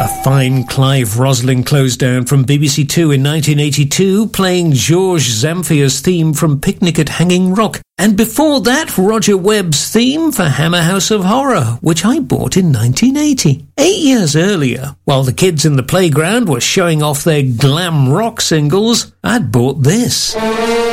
fine Clive Roslin close down from BBC Two in 1982, playing Georges Zamphia's theme from Picnic at Hanging Rock. And before that, Roger Webb's theme for Hammer House of Horror, which I bought in 1980. 8 years earlier, while the kids in the playground were showing off their glam rock singles, I'd bought this.